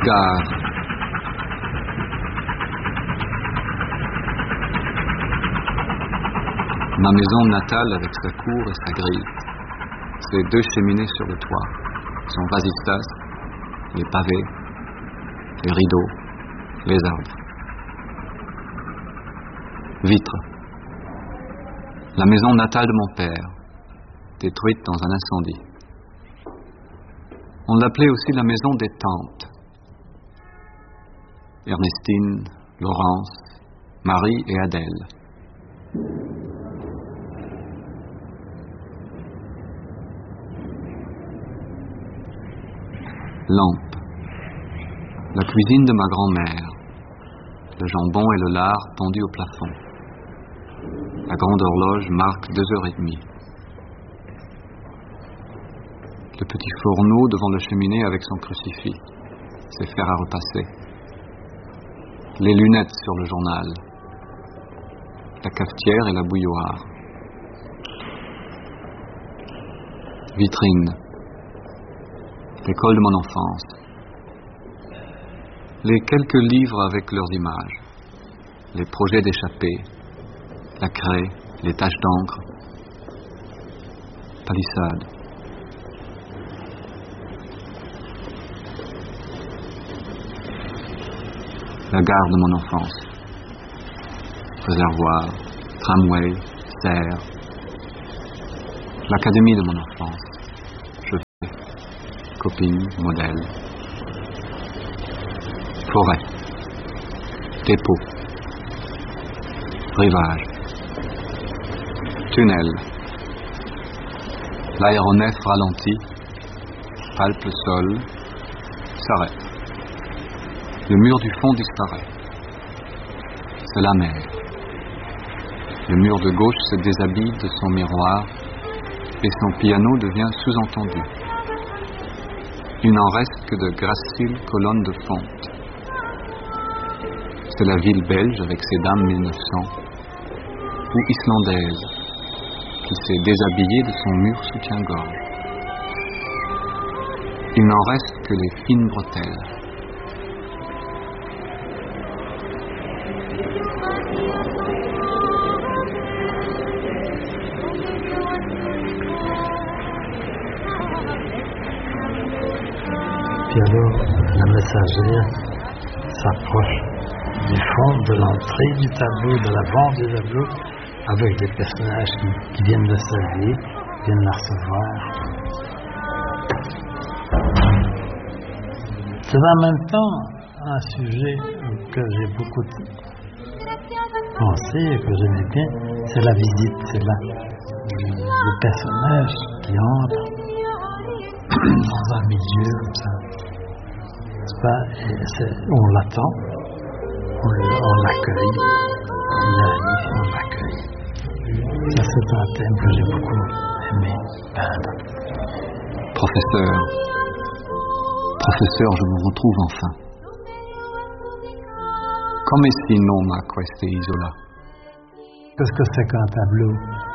gare. Ma maison natale avec sa cour et sa grille. Ses 2 cheminées sur le toit. Son vasistas, les pavés, les rideaux, les arbres. Vitre. La maison natale de mon père, détruite dans un incendie. On l'appelait aussi la maison des tantes. Ernestine, Laurence, Marie et Adèle. Lampe. La cuisine de ma grand-mère. Le jambon et le lard tendus au plafond. La grande horloge marque 2h30. Le petit fourneau devant le cheminée avec son crucifix, ses fers à repasser. Les lunettes sur le journal. La cafetière et la bouilloire. Vitrine. L'école de mon enfance. Les quelques livres avec leurs images. Les projets d'échappée. La craie, les taches d'encre. Palissade. La gare de mon enfance. Réservoir, tramway, serre. L'académie de mon enfance. Chevet, copine, modèle. Forêt. Dépôt. Rivage. Tunnel. L'aéronef ralentit, palpe le sol, s'arrête. Le mur du fond disparaît. C'est la mer. Le mur de gauche se déshabille de son miroir et son piano devient sous-entendu. Il n'en reste que de graciles colonnes de fonte. C'est la ville belge avec ses dames 1900 ou islandaise qui s'est déshabillée de son mur soutien-gorge. Il n'en reste que les fines bretelles. Puis alors, la messagère s'approche du fond, de l'entrée du tableau, de l'avant du tableau, avec des personnages qui viennent le saluer, viennent la recevoir. C'est en même temps un sujet que j'ai beaucoup pensé et que j'aimais bien, c'est la visite, c'est le personnage qui entre dans un milieu comme ça. On l'attend, on l'accueille, il arrive, on l'accueille. Ça, c'est un thème que j'ai beaucoup aimé peindre. Professeur, je me retrouve enfin. Come si noma questa isola? Qu'est-ce que c'est qu'un tableau?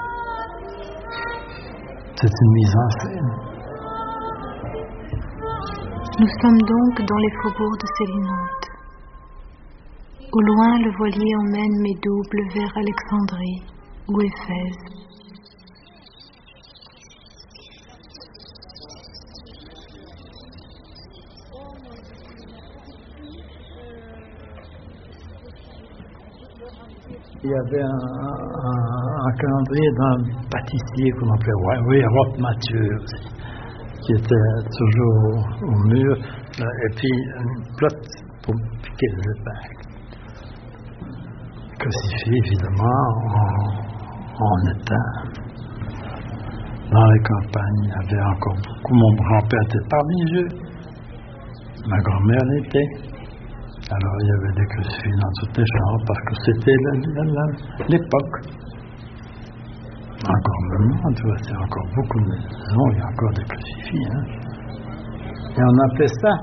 C'est une mise en scène. Nous sommes donc dans les faubourgs de Sélinonte. Au loin, le voilier emmène mes doubles vers Alexandrie ou Éphèse. Il y avait un calendrier d'un pâtissier qu'on appelait Roch Mathieu aussi, qui était toujours au mur, et puis une plotte pour piquer les épingles. Crucifix, évidemment, en étain. Dans les campagnes, il y avait encore beaucoup. Mon grand-père était parmi eux. Ma grand-mère l'était. Alors, il y avait des crucifix dans toutes les chambres, parce que c'était l'époque. Encore maintenant, tu vois, c'est encore beaucoup de maisons, il y a encore des crucifix. Hein. Et on appelait ça,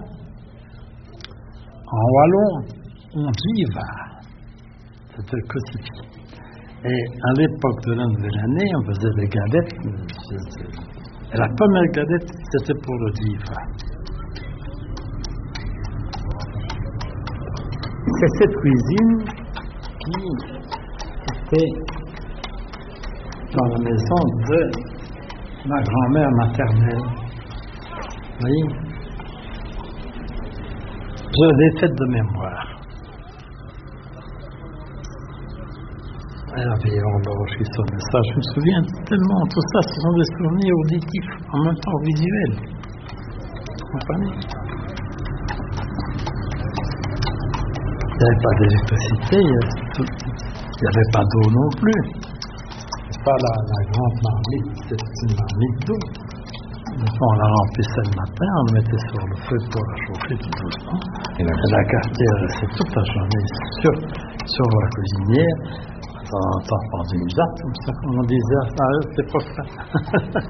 en wallon, on jiva. C'était le crucifix. Et à l'époque de la nouvelle année, on faisait des galettes. Et la première galette, c'était pour le jiva. c'est cette cuisine qui était dans la maison de ma grand-mère maternelle. Vous voyez? Je l'ai faite de mémoire. Elle avait l'horloge qui sonnait ça. Je me souviens tellement, tout ça, ce sont des souvenirs auditifs, en même temps visuels. Vous comprenez? Il n'y avait pas d'électricité, il n'y avait pas d'eau non plus. C'est pas la grande marmite, c'est une marmite d'eau. On la remplissait le matin, on le mettait sur le feu pour la chauffer tout doucement. Et la cafetière restait toute la journée sur la cuisinière. De temps en temps, pendant une jatte, comme ça, comme on disait à cette époque-là.